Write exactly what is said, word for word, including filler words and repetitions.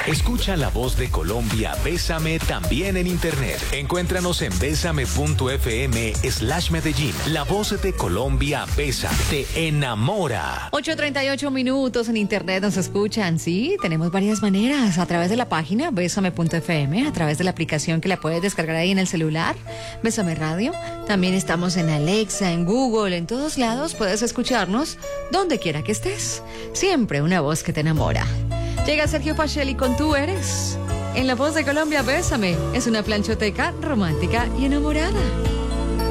Escucha La Voz de Colombia, Bésame, también en internet. Encuéntranos en bésame.fm slash Medellín. La Voz de Colombia, Bésame, te enamora. ocho treinta y ocho minutos en internet nos escuchan. Sí, tenemos varias maneras. A través de la página bésame.fm, a través de la aplicación que la puedes descargar ahí en el celular, Bésame Radio. También estamos en Alexa, en Google, en todos lados puedes escucharnos donde quiera que estés. Siempre una voz que te enamora. Llega Sergio Facelli con Tú Eres. En La Voz de Colombia, Bésame. Es una planchoteca romántica y enamorada.